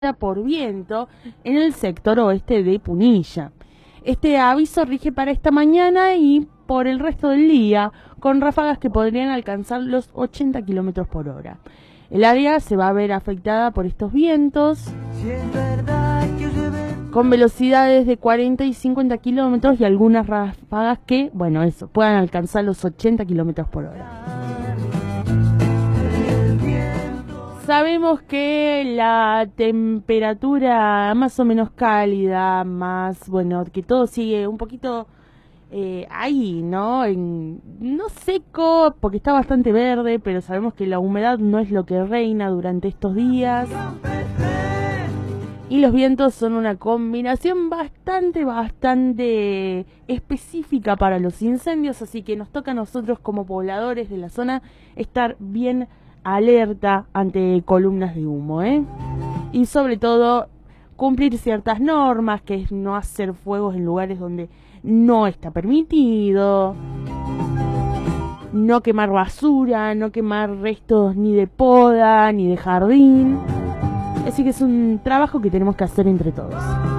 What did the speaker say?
por viento en el sector oeste de Punilla. Este aviso rige para esta mañana y por el resto del día, con ráfagas que podrían alcanzar los 80 kilómetros por hora. El área se va a ver afectada por estos vientos, con velocidades de 40 y 50 kilómetros y algunas ráfagas que, bueno, eso, puedan alcanzar los 80 kilómetros por hora. Sabemos que la temperatura más o menos cálida, más, bueno, que todo sigue un poquito ahí, ¿no? No seco, porque está bastante verde, pero sabemos que la humedad no es lo que reina durante estos días. Y los vientos son una combinación bastante específica para los incendios, así que nos toca a nosotros como pobladores de la zona estar bien alerta ante columnas de humo, y sobre todo cumplir ciertas normas, que es no hacer fuegos en lugares donde no está permitido, no quemar basura, no quemar restos ni de poda ni de jardín. Así que es un trabajo que tenemos que hacer entre todos.